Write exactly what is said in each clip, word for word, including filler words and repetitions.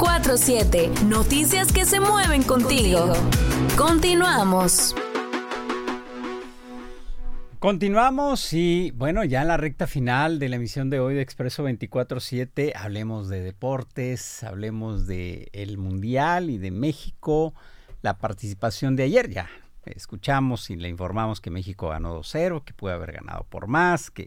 veinticuatro siete. Noticias que se mueven contigo. Continuamos. Continuamos y bueno, ya en la recta final de la emisión de hoy de Expreso veinticuatro siete, hablemos de deportes, hablemos de el Mundial y de México, la participación de ayer. Ya escuchamos y le informamos que México ganó dos cero, que puede haber ganado por más, que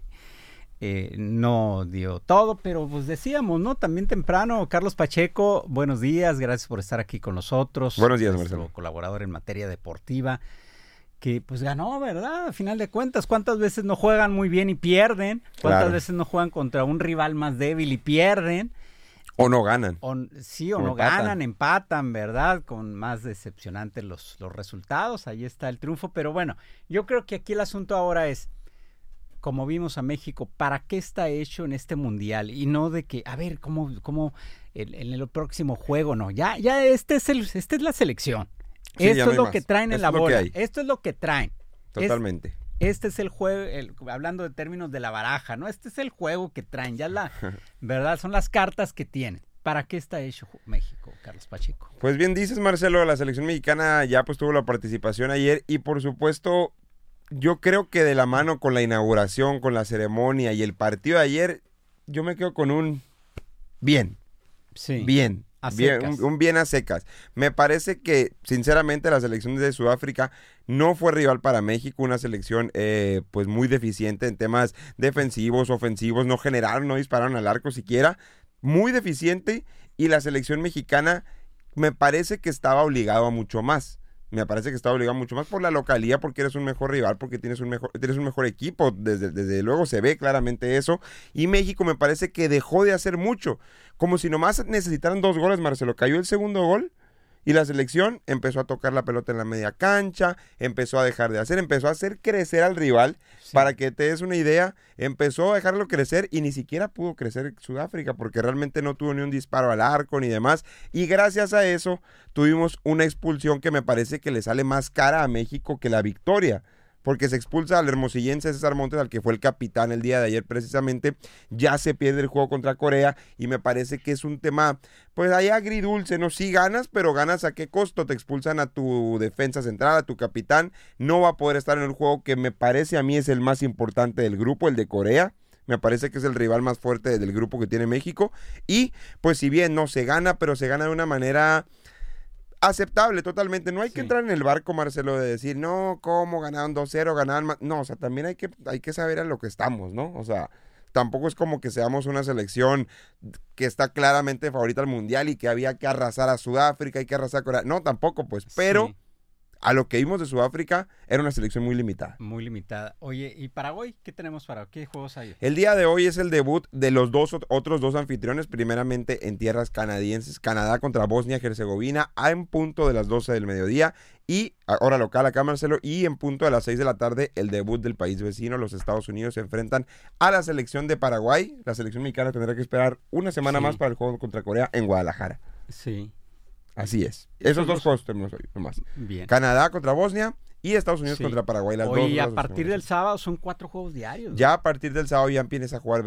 eh, no dio todo, pero pues decíamos, ¿no? También temprano, Carlos Pacheco, buenos días, gracias por estar aquí con nosotros. Buenos días, nuestro Marcelo. Colaborador en materia deportiva. Que pues ganó, ¿verdad? A final de cuentas, ¿cuántas veces no juegan muy bien y pierden? ¿Cuántas Claro. veces no juegan contra un rival más débil y pierden? O no ganan. O, sí, o, o no empatan. ganan, empatan, ¿verdad? Con más decepcionantes los, los resultados, ahí está el triunfo. Pero bueno, yo creo que aquí el asunto ahora es, como vimos a México, ¿para qué está hecho en este Mundial? Y no de que, a ver, ¿cómo, cómo en, en el próximo juego? No, ya, ya este es el, esta es la selección. Sí, Esto no es lo más. que traen en Esto la es lo que bola. hay. Esto es lo que traen. Totalmente. Es, este es el juego, el, hablando de términos de la baraja, ¿no? Este es el juego que traen. Ya la verdad, son las cartas que tienen. ¿Para qué está hecho México, Carlos Pacheco? Pues bien dices, Marcelo, la selección mexicana ya pues tuvo la participación ayer y por supuesto yo creo que de la mano con la inauguración, con la ceremonia y el partido de ayer, yo me quedo con un bien, Sí. bien. A Bien, secas. un, un bien a secas. Me parece que, sinceramente, la selección de Sudáfrica no fue rival para México, una selección eh, pues muy deficiente en temas defensivos, ofensivos, no generaron, no dispararon al arco siquiera, muy deficiente, y la selección mexicana me parece que estaba obligado a mucho más. Me parece que estaba obligado mucho más por la localía, porque eres un mejor rival, porque tienes un mejor, tienes un mejor equipo, desde, desde luego se ve claramente eso, y México me parece que dejó de hacer mucho, como si nomás necesitaran dos goles, Marcelo, cayó el segundo gol, y la selección empezó a tocar la pelota en la media cancha, empezó a dejar de hacer, empezó a hacer crecer al rival, Sí. para que te des una idea, empezó a dejarlo crecer y ni siquiera pudo crecer Sudáfrica porque realmente no tuvo ni un disparo al arco ni demás, y gracias a eso tuvimos una expulsión que me parece que le sale más cara a México que la victoria, porque se expulsa al hermosillense César Montes, al que fue el capitán el día de ayer precisamente, ya se pierde el juego contra Corea, y me parece que es un tema, pues ahí agridulce, ¿no? Sí ganas, pero ganas a qué costo, te expulsan a tu defensa central, a tu capitán, no va a poder estar en el juego que me parece a mí es el más importante del grupo, el de Corea. Me parece que es el rival más fuerte del grupo que tiene México, y pues si bien no se gana, pero se gana de una manera aceptable totalmente. No hay Sí. que entrar en el barco, Marcelo, de decir, no, ¿cómo ganaron dos cero? Ganaron más. No, o sea, también hay que, hay que saber a lo que estamos, ¿no? O sea, tampoco es como que seamos una selección que está claramente favorita al Mundial y que había que arrasar a Sudáfrica, hay que arrasar a Corea. No, tampoco, pues. Pero Sí. a lo que vimos de Sudáfrica era una selección muy limitada. Muy limitada. Oye, ¿y Paraguay? ¿Qué tenemos para qué juegos hay? El día de hoy es el debut de los dos otros dos anfitriones, primeramente en tierras canadienses, Canadá contra Bosnia-Herzegovina, a en punto de las doce del mediodía, y hora local acá, Marcelo, y en punto de las seis de la tarde, el debut del país vecino, los Estados Unidos se enfrentan a la selección de Paraguay. La selección mexicana tendrá que esperar una semana Sí. más para el juego contra Corea en Guadalajara. Sí. Así es. Esos dos juegos tenemos hoy, nomás. Bien. Canadá contra Bosnia y Estados Unidos Sí. contra Paraguay. Las dos Oye, a las partir tenemos. del sábado son cuatro juegos diarios. ¿no? Ya a partir del sábado ya empiezas a jugar